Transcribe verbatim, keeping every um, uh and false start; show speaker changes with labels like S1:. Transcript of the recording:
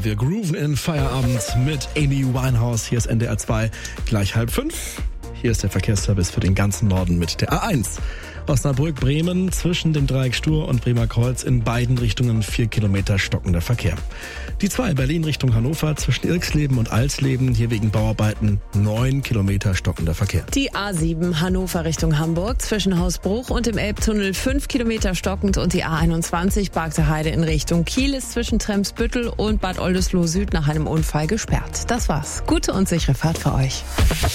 S1: Ja, wir grooven in Feierabend mit Amy Winehouse. Hier ist N D R zwei, gleich halb fünf. Hier ist der Verkehrsservice für den ganzen Norden mit der A eins. Osnabrück, Bremen, zwischen dem Dreieck Stur und Bremer Kreuz in beiden Richtungen vier Kilometer stockender Verkehr. Die zwei, Berlin Richtung Hannover, zwischen Ilksleben und Alsleben, hier wegen Bauarbeiten neun Kilometer stockender Verkehr.
S2: Die A sieben, Hannover Richtung Hamburg, zwischen Hausbruch und dem Elbtunnel fünf Kilometer stockend und die A einundzwanzig, Bargter Heide in Richtung Kiel ist zwischen Tremsbüttel und Bad Oldesloe Süd nach einem Unfall gesperrt. Das war's. Gute und sichere Fahrt für euch.